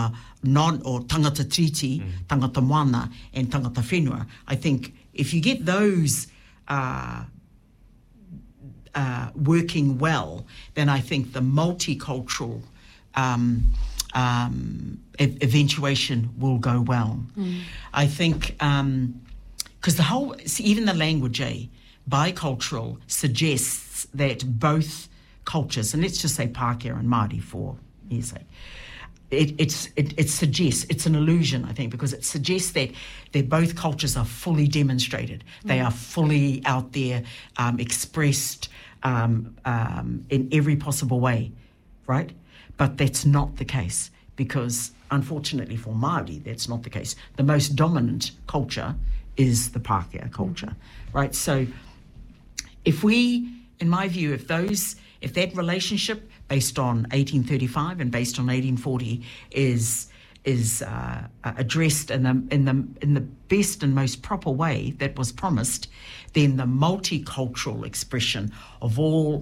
or tangata treaty, tangata moana, and tangata whenua. I think if you get those working well, then I think the multicultural eventuation will go well. I think because even the language, bicultural, suggests that both cultures, and let's just say Pākehā and Māori for years' sake, it suggests, it's an illusion, I think, because it suggests that both cultures are fully demonstrated. They are fully out there, expressed in every possible way, right? But that's not the case, because unfortunately for Māori, that's not the case. The most dominant culture is the Pākehā culture, right? So if we, in my view, if that relationship based on 1835 and based on 1840 is addressed in the best and most proper way that was promised, then the multicultural expression of all